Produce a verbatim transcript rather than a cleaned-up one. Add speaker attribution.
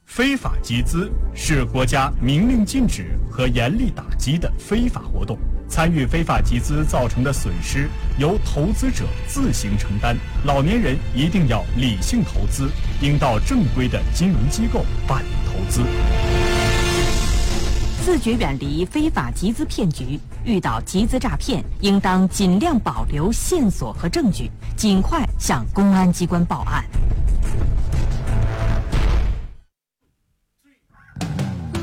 Speaker 1: 非法集资是国家明令禁止和严厉打击的非法活动，参与非法集资造成的损失由投资者自行承担。老年人一定要理性投资，应到正规的金融机构办理投资。
Speaker 2: 自觉远离非法集资骗局，遇到集资诈骗，应当尽量保留线索和证据，尽快向公安机关报案。